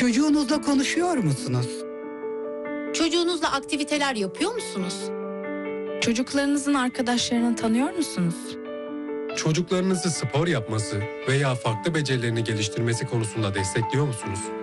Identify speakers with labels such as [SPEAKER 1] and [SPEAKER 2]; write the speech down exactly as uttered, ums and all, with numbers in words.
[SPEAKER 1] Çocuğunuzla konuşuyor musunuz?
[SPEAKER 2] Çocuğunuzla aktiviteler yapıyor musunuz?
[SPEAKER 3] Çocuklarınızın arkadaşlarını tanıyor musunuz?
[SPEAKER 4] Çocuklarınızı spor yapması veya farklı becerilerini geliştirmesi konusunda destekliyor musunuz?